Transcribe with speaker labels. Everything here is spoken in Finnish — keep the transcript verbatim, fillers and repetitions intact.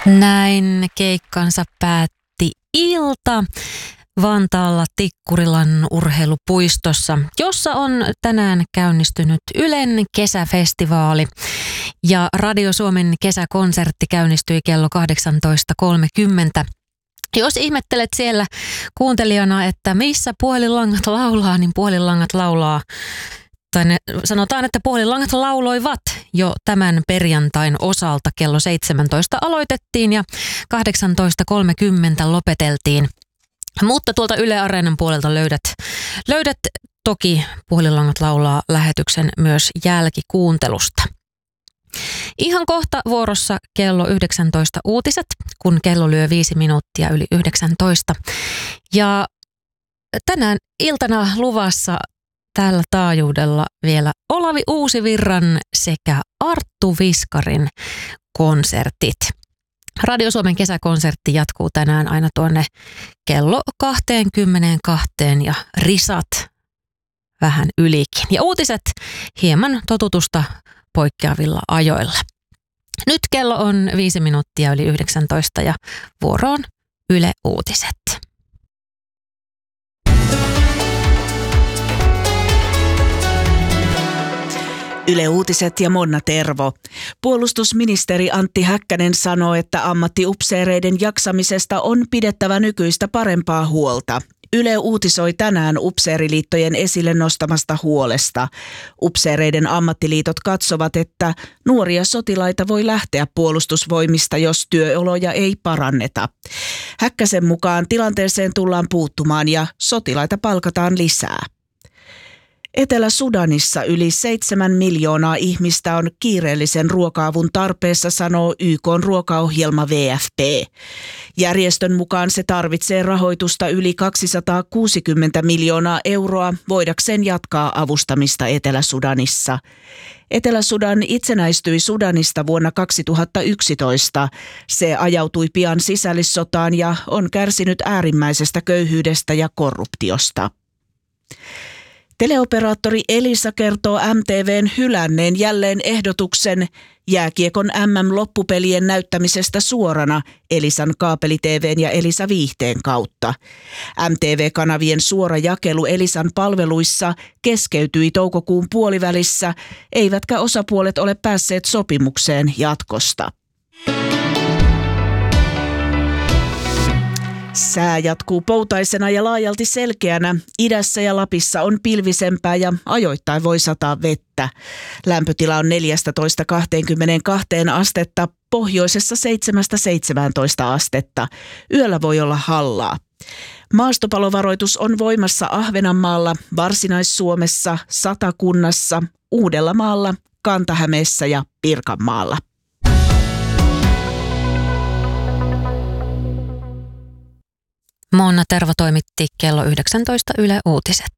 Speaker 1: Näin keikkansa päätti Ilta Vantaalla Tikkurilan urheilupuistossa, jossa on tänään käynnistynyt Ylen kesäfestivaali. Ja Radio Suomen kesäkonsertti käynnistyi kello kahdeksantoista kolmekymmentä. Jos ihmettelet siellä kuuntelijana, että missä puhelinlangat laulaa, niin puhelinlangat laulaa, tai ne, sanotaan, että puhelinlangat lauloivat jo tämän perjantain osalta. Kello seitsemäntoista aloitettiin ja kahdeksantoista kolmekymmentä lopeteltiin. Mutta tuolta Yle Areenan puolelta löydät, löydät toki puhelinlangat laulaa lähetyksen myös jälkikuuntelusta. Ihan kohta vuorossa kello yhdeksäntoista uutiset, kun kello lyö viisi minuuttia yli yhdeksäntoista. Ja tänään iltana luvassa tällä taajuudella vielä Olavi Uusivirran sekä Arttu Viskarin konsertit. Radio Suomen kesäkonsertti jatkuu tänään aina tuonne kello kaksikymmentäkaksi ja risat vähän ylikin. Ja uutiset hieman totutusta poikkeavilla ajoilla. Nyt kello on viisi minuuttia yli yhdeksäntoista ja vuoroon Yle Uutiset.
Speaker 2: Yle Uutiset ja Monna Tervo. Puolustusministeri Antti Häkkänen sanoo, että ammattiupseereiden jaksamisesta on pidettävä nykyistä parempaa huolta. Yle uutisoi tänään upseeriliittojen esille nostamasta huolesta. Upseereiden ammattiliitot katsovat, että nuoria sotilaita voi lähteä puolustusvoimista, jos työoloja ei paranneta. Häkkäsen mukaan tilanteeseen tullaan puuttumaan ja sotilaita palkataan lisää. Etelä-Sudanissa yli seitsemän miljoonaa ihmistä on kiireellisen ruoka-avun tarpeessa, sanoo Y K:n ruokaohjelma W F P. Järjestön mukaan se tarvitsee rahoitusta yli kaksisataakuusikymmentä miljoonaa euroa voidakseen jatkaa avustamista Etelä-Sudanissa. Etelä-Sudan itsenäistyi Sudanista vuonna kaksituhattayksitoista. Se ajautui pian sisällissotaan ja on kärsinyt äärimmäisestä köyhyydestä ja korruptiosta. Teleoperaattori Elisa kertoo M T V:n hylänneen jälleen ehdotuksen jääkiekon M M-loppupelien näyttämisestä suorana Elisan kaapeli-T V:n ja Elisa Viihteen kautta. M T V-kanavien suora jakelu Elisan palveluissa keskeytyi toukokuun puolivälissä, eivätkä osapuolet ole päässeet sopimukseen jatkosta. Sää jatkuu poutaisena ja laajalti selkeänä. Idässä ja Lapissa on pilvisempää ja ajoittain voi sataa vettä. Lämpötila on neljätoista kaksikymmentäkaksi astetta, pohjoisessa seitsemästä seitsemääntoista astetta. Yöllä voi olla hallaa. Maastopalovaroitus on voimassa Ahvenanmaalla, Varsinais-Suomessa, Satakunnassa, Uudellamaalla, Kanta-Hämeessä ja Pirkanmaalla.
Speaker 1: Monna Tervo toimitti kello yhdeksäntoista Yle Uutiset.